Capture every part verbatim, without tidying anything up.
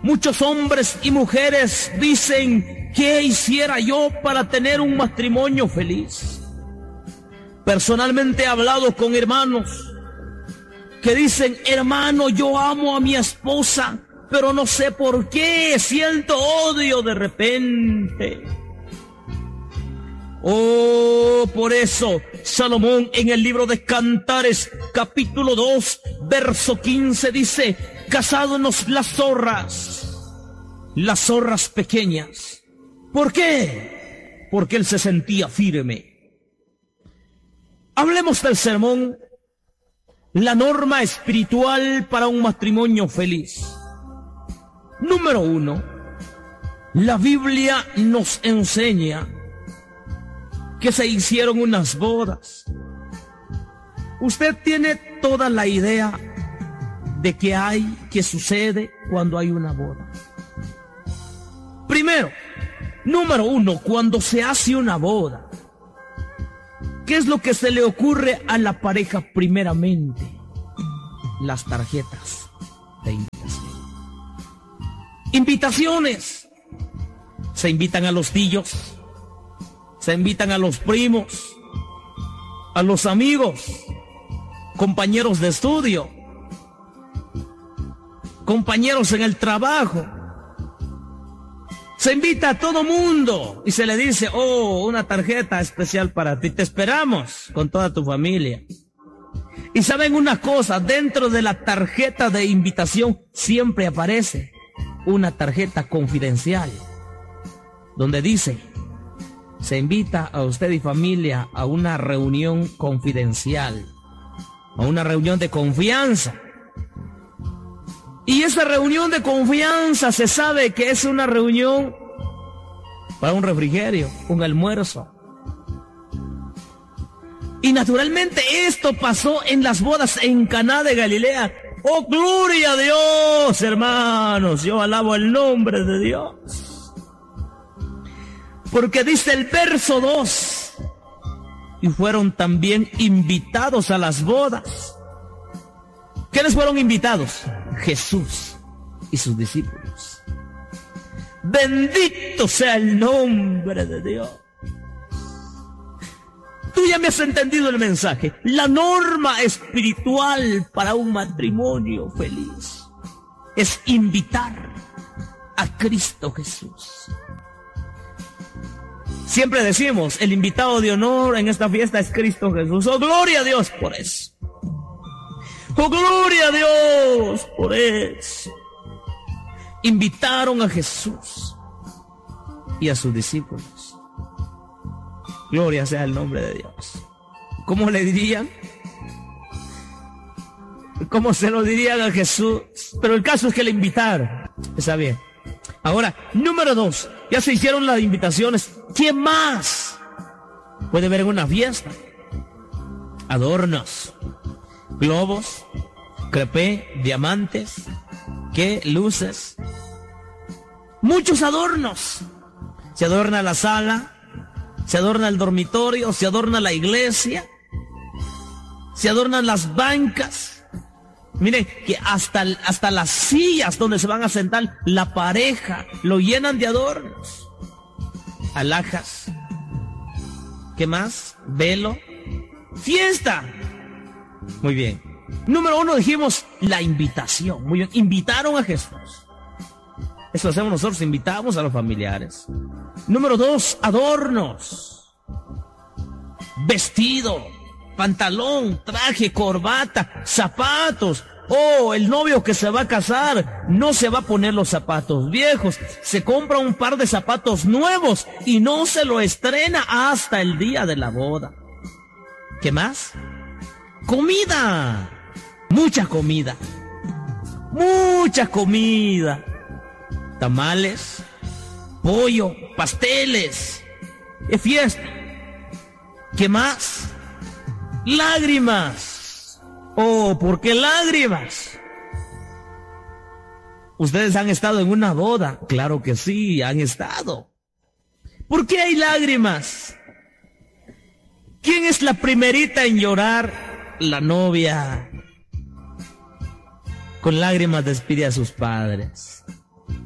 Muchos hombres y mujeres dicen, ¿qué hiciera yo para tener un matrimonio feliz? Personalmente he hablado con hermanos que dicen, hermano, yo amo a mi esposa, pero no sé por qué, siento odio de repente. Oh, por eso Salomón en el libro de Cantares, capítulo dos, verso quince dice, cazádonos las zorras, las zorras pequeñas. ¿Por qué? Porque él se sentía firme. Hablemos del sermón, la norma espiritual para un matrimonio feliz. Número uno, la Biblia nos enseña que se hicieron unas bodas. Usted tiene toda la idea de qué hay, qué sucede cuando hay una boda. Primero, número uno, cuando se hace una boda, ¿qué es lo que se le ocurre a la pareja primeramente? Las tarjetas de invitación. Invitaciones. Se invitan a los tíos, se invitan a los primos, a los amigos, compañeros de estudio, compañeros en el trabajo. Se invita a todo mundo y se le dice, oh, una tarjeta especial para ti, te esperamos con toda tu familia. Y saben una cosa, dentro de la tarjeta de invitación siempre aparece una tarjeta confidencial, donde dice, se invita a usted y familia a una reunión confidencial, a una reunión de confianza. Y esa reunión de confianza se sabe que es una reunión para un refrigerio, un almuerzo. Y naturalmente esto pasó en las bodas en Caná de Galilea. ¡Oh, gloria a Dios, hermanos! Yo alabo el nombre de Dios. Porque dice el verso dos, y fueron también invitados a las bodas. ¿Quiénes fueron invitados? Jesús y sus discípulos. Bendito sea el nombre de Dios. Tú ya me has entendido el mensaje. La norma espiritual para un matrimonio feliz es invitar a Cristo Jesús. Siempre decimos, el invitado de honor en esta fiesta es Cristo Jesús. ¡Oh, gloria a Dios por eso! ¡Oh, gloria a Dios por eso! Invitaron a Jesús y a sus discípulos. Gloria sea el nombre de Dios. ¿Cómo le dirían? ¿Cómo se lo dirían a Jesús? Pero el caso es que le invitaron. Está bien. Ahora, número dos. Ya se hicieron las invitaciones. ¿Qué más puede haber en una fiesta? Adornos, globos, crepé, diamantes, ¿qué? Luces. Muchos adornos. Se adorna la sala, se adorna el dormitorio, se adorna la iglesia, se adornan las bancas. Miren que hasta, hasta las sillas donde se van a sentar la pareja lo llenan de adornos. Alhajas. ¿Qué más? Velo. Fiesta. Muy bien. Número uno dijimos la invitación. Muy bien. Invitaron a Jesús. Eso hacemos nosotros, invitamos a los familiares. Número dos, adornos. Vestido, pantalón, traje, corbata, zapatos. Oh, el novio que se va a casar no se va a poner los zapatos viejos. Se compra un par de zapatos nuevos y no se lo estrena hasta el día de la boda. ¿Qué más? Comida. Mucha comida. Mucha comida. Tamales, pollo, pasteles, es fiesta. ¿Qué más? Lágrimas. Oh, ¿por qué lágrimas? ¿Ustedes han estado en una boda? Claro que sí, han estado. ¿Por qué hay lágrimas? ¿Quién es la primerita en llorar? La novia. Con lágrimas despide a sus padres.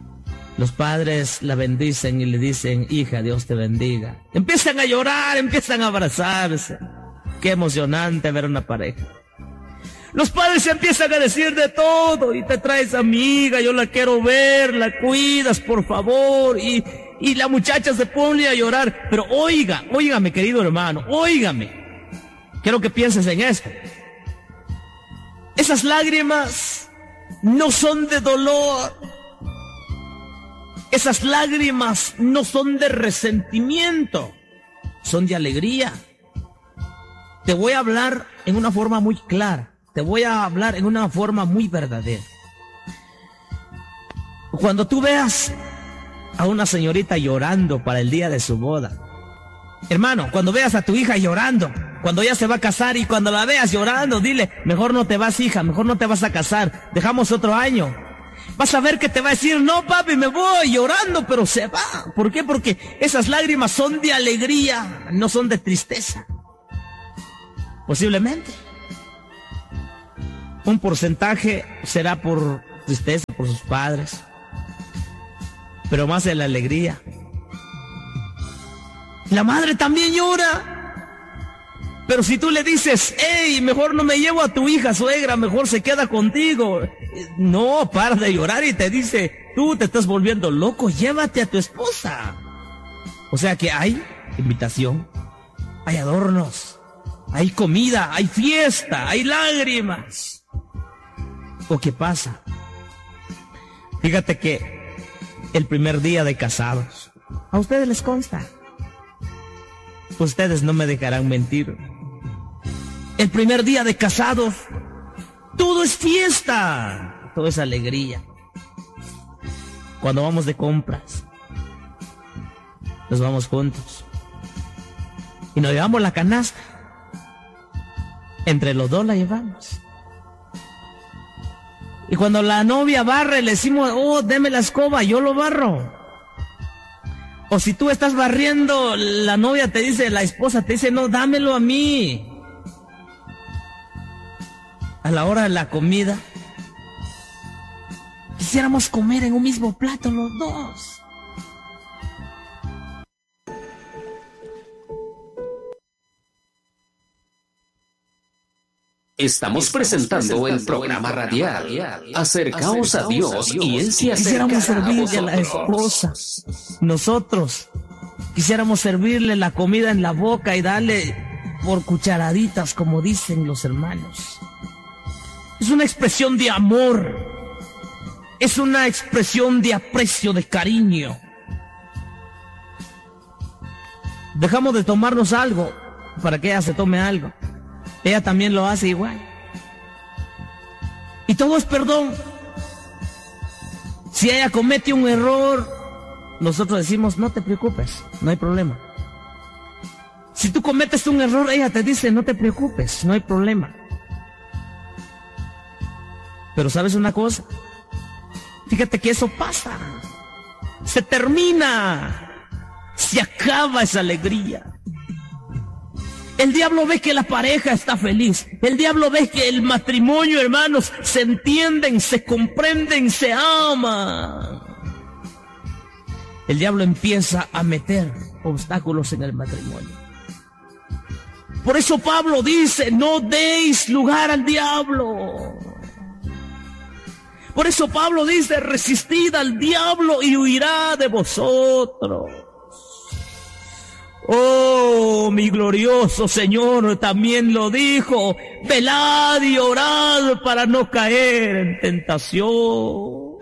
los padres la bendicen y le dicen, hija, Dios te bendiga. Empiezan a llorar, empiezan a abrazarse. Qué emocionante ver una pareja. Los padres empiezan a decir de todo, y te traes amiga, yo la quiero ver, la cuidas, por favor, y, y la muchacha se pone a llorar. Pero oiga, óigame, querido hermano, óigame. Quiero que pienses en esto. Esas lágrimas no son de dolor. Esas lágrimas no son de resentimiento, son de alegría. Te voy a hablar en una forma muy clara, te voy a hablar en una forma muy verdadera. Cuando tú veas a una señorita llorando para el día de su boda, hermano, cuando veas a tu hija llorando, cuando ella se va a casar y cuando la veas llorando, dile, mejor no te vas, hija, mejor no te vas a casar, dejamos otro año. Vas a ver que te va a decir, no papi, me voy llorando, pero se va. ¿Por qué? Porque esas lágrimas son de alegría, no son de tristeza. Posiblemente un porcentaje será por tristeza, por sus padres, pero más de la alegría. La madre también llora. Pero si tú le dices, hey, mejor no me llevo a tu hija, suegra, mejor se queda contigo. No, para de llorar y te dice, tú te estás volviendo loco, llévate a tu esposa. O sea que hay invitación, hay adornos, hay comida, hay fiesta, hay lágrimas. ¿O qué pasa? Fíjate que el primer día de casados, a ustedes les consta, ustedes no me dejarán mentir. El primer día de casados, todo es fiesta, todo es alegría. Cuando vamos de compras, nos vamos juntos y nos llevamos la canasta. Entre los dos la llevamos. Y cuando la novia barre, le decimos, oh, deme la escoba, yo lo barro. O si tú estás barriendo, la novia te dice, la esposa te dice, no, dámelo a mí. A la hora de la comida, quisiéramos comer en un mismo plato los dos. Estamos presentando el programa radial Acercaos a Dios y Él se acercará. Quisiéramos servirle a la esposa, nosotros quisiéramos servirle la comida en la boca y darle por cucharaditas, como dicen los hermanos. Es una expresión de amor, es una expresión de aprecio, de cariño. Dejamos de tomarnos algo para que ella se tome algo. Ella también lo hace igual. Y todo es perdón. Si ella comete un error, nosotros decimos, no te preocupes, no hay problema. Si tú cometes un error, ella te dice, no te preocupes, no hay problema. Pero ¿sabes una cosa? Fíjate que eso pasa. Se termina. Se acaba esa alegría. El diablo ve que la pareja está feliz. El diablo ve que el matrimonio, hermanos, se entienden, se comprenden, se aman. El diablo empieza a meter obstáculos en el matrimonio. Por eso Pablo dice, no deis lugar al diablo. Por eso Pablo dice, resistid al diablo y huirá de vosotros. Oh, mi glorioso Señor también lo dijo, velad y orad para no caer en tentación.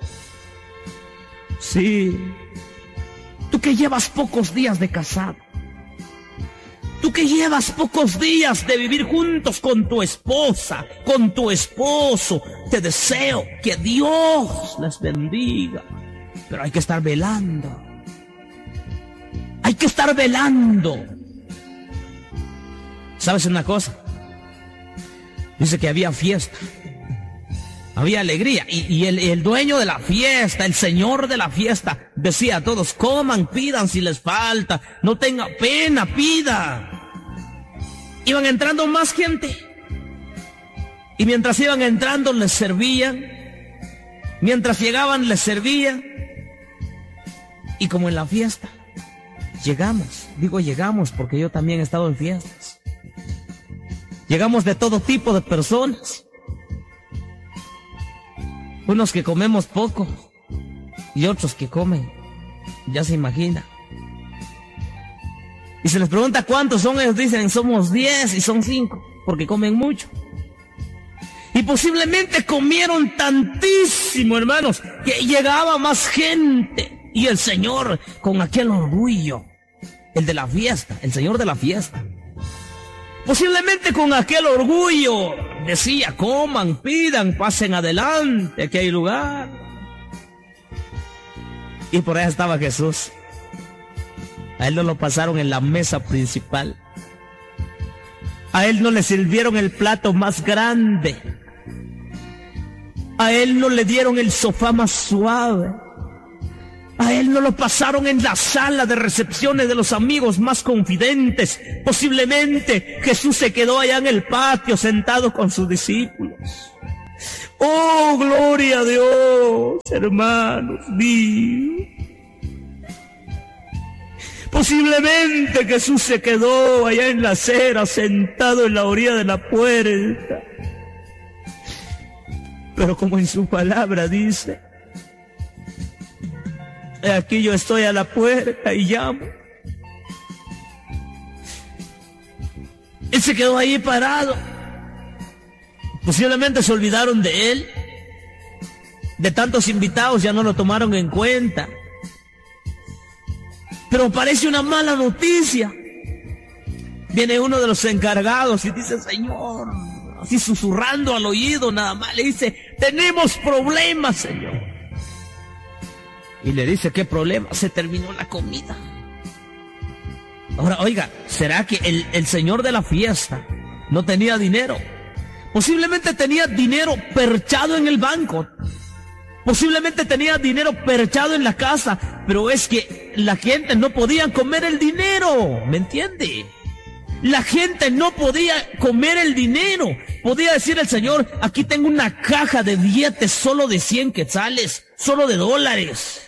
Sí, tú que llevas pocos días de casado, tú que llevas pocos días de vivir juntos con tu esposa, con tu esposo, te deseo que Dios les bendiga, pero hay que estar velando. Hay que estar velando. ¿Sabes una cosa? Dice que había fiesta, había alegría, y, y el, el dueño de la fiesta, el señor de la fiesta, decía a todos, coman, pidan si les falta, no tenga pena, pida. Iban entrando más gente, y mientras iban entrando les servían, mientras llegaban les servían, Y como en la fiesta, llegamos, digo llegamos porque yo también he estado en fiestas. Llegamos de todo tipo de personas. Unos que comemos poco y otros que comen, ya se imagina. Y se les pregunta cuántos son, ellos dicen somos diez y son cinco, porque comen mucho. Y posiblemente comieron tantísimo, hermanos, que llegaba más gente. Y el Señor, con aquel orgullo, el de la fiesta, el Señor de la fiesta, posiblemente con aquel orgullo decía, coman, pidan, pasen adelante, aquí hay lugar. Y por ahí estaba Jesús. A él no lo pasaron en la mesa principal. A él no le sirvieron el plato más grande. A él no le dieron el sofá más suave. A él no lo pasaron en la sala de recepciones de los amigos más confidentes. Posiblemente Jesús se quedó allá en el patio sentado con sus discípulos. ¡Oh, gloria a Dios, hermanos míos! Posiblemente Jesús se quedó allá en la acera, sentado en la orilla de la puerta. Pero como en su palabra dice, aquí yo estoy a la puerta y llamo. Él se quedó ahí parado. Posiblemente se olvidaron de él. De tantos invitados ya no lo tomaron en cuenta. Pero parece una mala noticia. Viene uno de los encargados y dice, Señor, así susurrando al oído nada más, le dice, tenemos problemas, Señor. Y le dice, ¿qué problema? Se terminó la comida. Ahora, oiga, ¿será que el, el señor de la fiesta no tenía dinero? Posiblemente tenía dinero perchado en el banco. Posiblemente tenía dinero perchado en la casa, pero es que la gente no podía comer el dinero, ¿me entiende? La gente no podía comer el dinero. Podía decir el Señor, aquí tengo una caja de billetes solo de cien quetzales, solo de dólares.